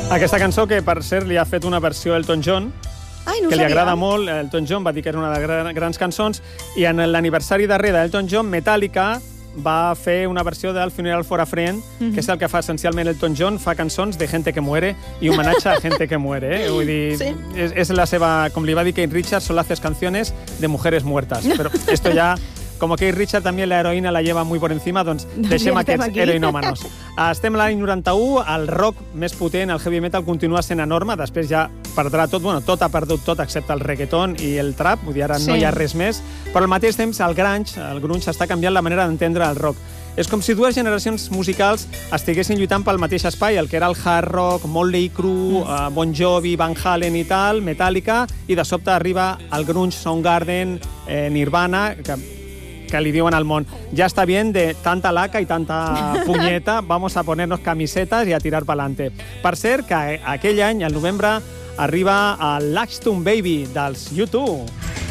Aquesta cançó, que per cert li ha fet una versió Elton John, que li agrada molt. Elton John va dir que era una de les grans cançons, i en l'aniversari darrer d'Elton John, Metallica va fer una versió del Funeral for a Friend, que és el que fa essencialment Elton John, fa cançons de gente que muere i homenatge a gente que muere. Vull dir, sí. És la seva, com li va dir Keith Richards, solo haces canciones de mujeres muertas. Però esto ya... Como Keith Richards también la heroïna la lleva muy por encima, doncs deixem aquests heroïnòmanos. Estem a l'any 91, el rock més potent, el heavy metal, continua sent enorme, després ja perdrà tot, bueno, tot ha perdut tot excepte el reggaeton i el trap, vull dir, ara no hi ha res més, però al mateix temps el grunge està canviant la manera d'entendre el rock. És com si dues generacions musicals estiguessin lluitant pel mateix espai, el que era el hard rock, Motley Crue, Bon Jovi, Van Halen i tal, Metallica, i de sobte arriba el grunge, Soundgarden, Nirvana, que li diuen al món, ja està bien de tanta laca i tanta punyeta, vamos a ponernos camisetas y a tirar pa'lante. Per cert, que aquell any, al novembre, arriba el Laxton Baby dels U2.